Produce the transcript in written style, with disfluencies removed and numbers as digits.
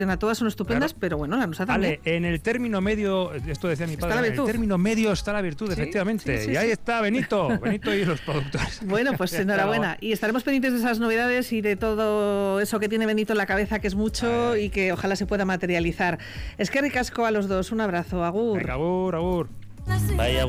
todas son estupendas, Claro. pero bueno, la nuestra también. Ale, en el término medio, esto decía mi Está padre, la en el virtud. término medio está la virtud, Sí, efectivamente. sí, sí, y ahí sí. está Benito y los productores. Bueno, pues enhorabuena. Y estaremos pendientes de esas novedades y de todo eso que tiene Benito en la cabeza, que es mucho y que ojalá se pueda materializar. Es que ricasco a los dos. Un abrazo. Agur. Venga, agur, agur. Vaya